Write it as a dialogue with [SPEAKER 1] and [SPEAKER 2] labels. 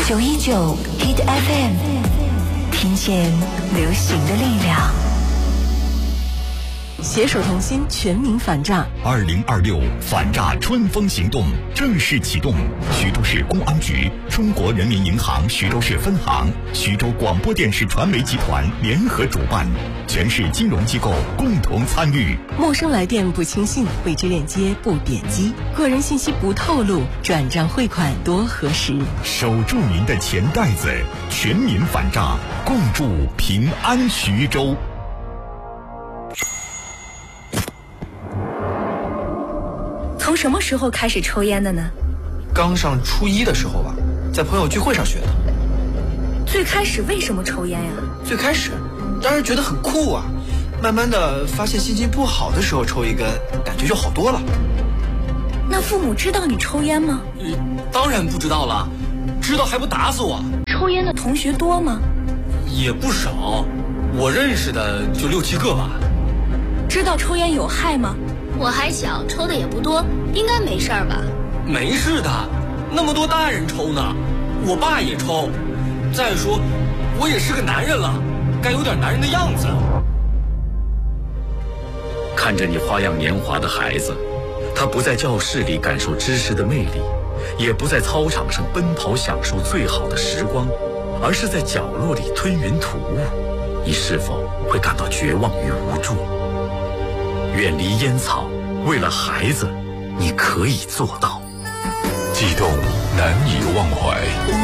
[SPEAKER 1] 919 Hit FM， 听见流行的力量。
[SPEAKER 2] 携手同心，全民反诈。
[SPEAKER 3] 2026反诈春风行动正式启动，徐州市公安局、中国人民银行徐州市分行、徐州广播电视传媒集团联合主办，全市金融机构共同参与。
[SPEAKER 2] 陌生来电不轻信，未知链接不点击，个人信息不透露，转账汇款多核实。
[SPEAKER 3] 守住您的钱袋子，全民反诈，共筑平安徐州。
[SPEAKER 4] 从什么时候开始抽烟的呢？
[SPEAKER 5] 刚上初一的时候吧，在朋友聚会上学的。
[SPEAKER 4] 最开始为什么抽烟呀？
[SPEAKER 5] 最开始当然觉得很酷啊，慢慢的发现心情不好的时候抽一根，感觉就好多了。
[SPEAKER 4] 那父母知道你抽烟吗？
[SPEAKER 6] 当然不知道了，知道还不打死我。
[SPEAKER 4] 抽烟的同学多吗？
[SPEAKER 6] 也不少，我认识的就6、7个吧。
[SPEAKER 4] 知道抽烟有害吗？
[SPEAKER 7] 我还小，抽的也不多，应该没事儿吧？
[SPEAKER 6] 没事的，那么多大人抽呢，我爸也抽。再说，我也是个男人了，该有点男人的样子。
[SPEAKER 8] 看着你花样年华的孩子，他不在教室里感受知识的魅力，也不在操场上奔跑享受最好的时光，而是在角落里吞云吐雾，你是否会感到绝望与无助？远离烟草，为了孩子，你可以做到。
[SPEAKER 9] 悸动难以忘怀。